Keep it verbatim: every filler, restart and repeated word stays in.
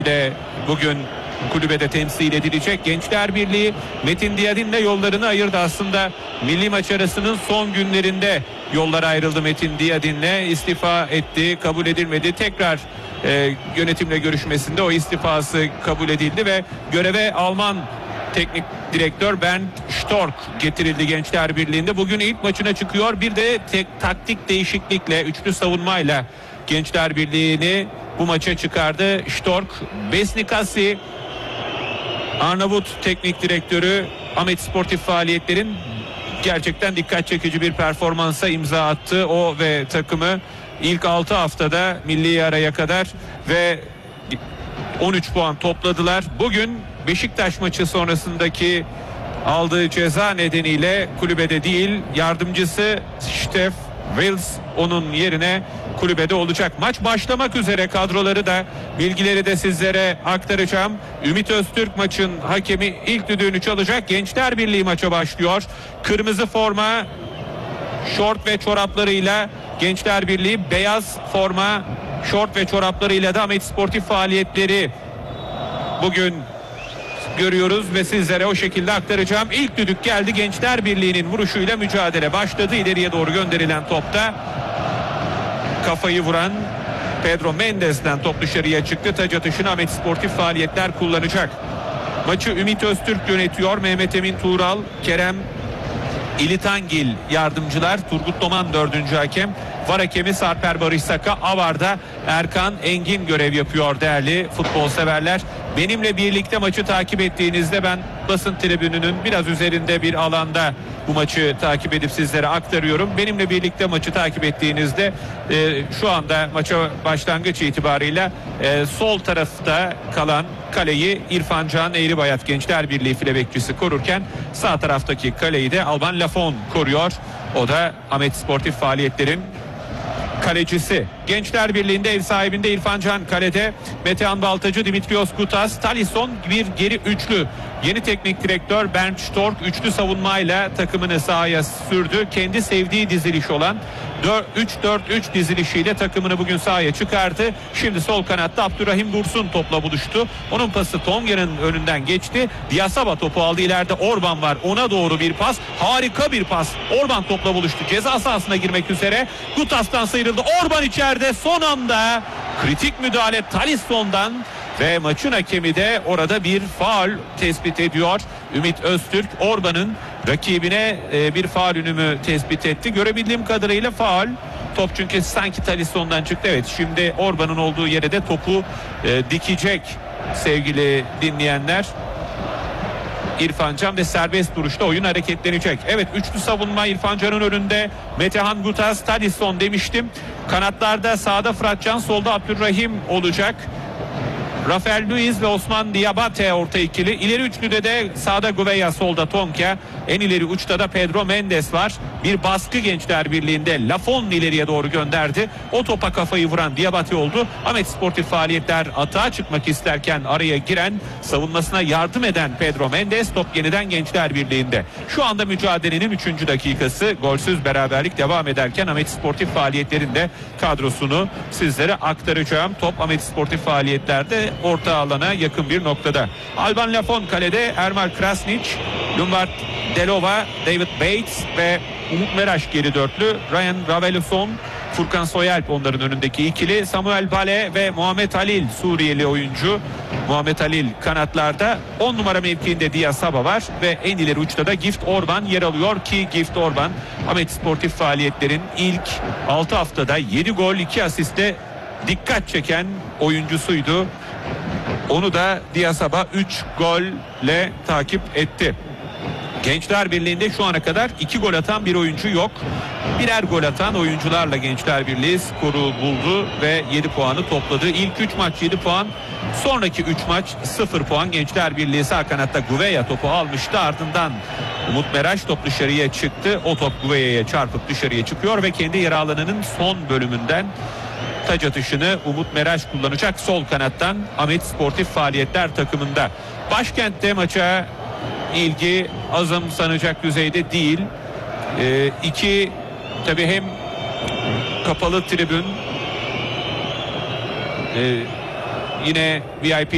de bugün kulübede temsil edilecek. Gençler Birliği Metin Diyadin'le yollarını ayırdı. Aslında milli maç arasının son günlerinde yollar ayrıldı Metin Diyadin'le. İstifa etti, kabul edilmedi. Tekrar e, yönetimle görüşmesinde o istifası kabul edildi ve göreve Alman teknik direktör Bernd Stork getirildi Gençler Birliği'nde. Bugün ilk maçına çıkıyor. Bir de tek, taktik değişiklikle, üçlü savunmayla Gençler Birliği'ni bu maça çıkardı. Stork, Besnikasi, Arnavut teknik direktörü Ahmet Sportif Faaliyetler'in gerçekten dikkat çekici bir performansa imza attı. O ve takımı ilk altı haftada milli araya kadar ve on üç puan topladılar. Bugün Beşiktaş maçı sonrasındaki aldığı ceza nedeniyle kulübede değil, yardımcısı Stef Wills onun yerine kulübede olacak. Maç başlamak üzere, kadroları da bilgileri de sizlere aktaracağım. Ümit Öztürk maçın hakemi, ilk düdüğünü çalacak. Gençler Birliği maça başlıyor. Kırmızı forma, şort ve çoraplarıyla Gençler Birliği, beyaz forma, şort ve çoraplarıyla da Ahmet Sportif Faaliyetleri bugün görüyoruz ve sizlere o şekilde aktaracağım. İlk düdük geldi. Gençler Birliği'nin vuruşuyla mücadele başladı. İleriye doğru gönderilen topta kafayı vuran Pedro Mendes'ten top dışarıya çıktı. Taç atışını Ahmet Sportif Faaliyetler kullanacak. Maçı Ümit Öztürk yönetiyor. Mehmet Emin Tuğral, Kerem İlitangil yardımcılar. Turgut Doman dördüncü hakem. Var hakemi Sarper Barış Saka. Avar'da Erkan Engin görev yapıyor değerli futbol severler. Benimle birlikte maçı takip ettiğinizde, ben basın tribününün biraz üzerinde bir alanda bu maçı takip edip sizlere aktarıyorum. Benimle birlikte maçı takip ettiğinizde e, şu anda maça başlangıç itibarıyla e, sol tarafta kalan kaleyi İrfan Can Eğribayat Gençler Birliği file bekçisi korurken, sağ taraftaki kaleyi de Alban Lafon koruyor. O da Ahmet Sportif Faaliyetler'in kalecisi. Gençler Birliği'nde ev sahibinde İrfan Can kalede, Metehan Baltacı, Dimitrios Gutas, Talisson bir geri üçlü. Yeni teknik direktör Bernd Stork üçlü savunmayla takımını sahaya sürdü. Kendi sevdiği diziliş olan üç dört üç dizilişiyle takımını bugün sahaya çıkardı. Şimdi sol kanatta Abdurrahim Dursun topla buluştu. Onun pası Tonga'nın önünden geçti. Diasaba topu aldı. İleride Orban var. Ona doğru bir pas. Harika bir pas. Orban topla buluştu. Ceza sahasına girmek üzere. Gutas'tan sıyrıldı. Orban içeride. Son anda kritik müdahale Talisson'dan ve maçın hakemi de orada bir faul tespit ediyor. Ümit Öztürk Orban'ın rakibine bir faul ünümü tespit etti. Görebildiğim kadarıyla faul. Top çünkü sanki Talisson'dan çıktı. Evet, şimdi Orban'ın olduğu yere de topu e, dikecek sevgili dinleyenler İrfan Can ve serbest duruşta oyun hareketlenecek. Evet, üçlü savunma İrfan Can'ın önünde. Metehan Gutas, Talisson demiştim. Kanatlarda sağda Fıratcan, solda Abdurrahim olacak. Rafael Luiz ve Osman Diabate orta ikili. İleri üçlüde de sağda Gouveia, solda Tonka. En ileri uçta da Pedro Mendes var. Bir baskı Gençler Birliği'nde. Lafon ileriye doğru gönderdi. O topa kafayı vuran Diabate oldu. Ahmet Sportif Faaliyetler atağa çıkmak isterken araya giren, savunmasına yardım eden Pedro Mendes. Top yeniden Gençler Birliği'nde. Şu anda mücadelenin üçüncü dakikası. Golsüz beraberlik devam ederken Ahmet Sportif Faaliyetler'in de kadrosunu sizlere aktaracağım. Top Ahmet Sportif Faaliyetler'de orta alana yakın bir noktada. Alban Lafon kalede, Ermal Krasnic, Lombard Delova, David Bates ve Umut Meraş geri dörtlü. Ryan Raveloson, Furkan Soyalp onların önündeki ikili. Samuel Bale ve Muhammed Halil Suriyeli oyuncu. Muhammed Halil kanatlarda. on numara mevkiinde Diasaba var ve en ileri uçta da Gift Orban yer alıyor ki Gift Orban Ahmet Sportif Faaliyetler'in ilk altı haftada yedi gol iki asiste dikkat çeken oyuncusuydu. Onu da Diasaba üç golle takip etti. Gençler Birliği'nde şu ana kadar iki gol atan bir oyuncu yok. Birer gol atan oyuncularla Gençler Birliği skoru buldu ve yedi puanı topladı. İlk üç maç yedi puan, sonraki üç maç sıfır puan. Gençler Birliği sağ kanatta Gouveia topu almıştı. Ardından Umut Meraş top dışarıya çıktı. O top Gouveia'ya çarpıp dışarıya çıkıyor ve kendi yarı alanının son bölümünden taç atışını Umut Meraş kullanacak sol kanattan Ahmet Sportif Faaliyetler takımında. Başkentte maça ilgi azımsanacak düzeyde değil. Ee, iki tabii hem kapalı tribün, e, yine V I P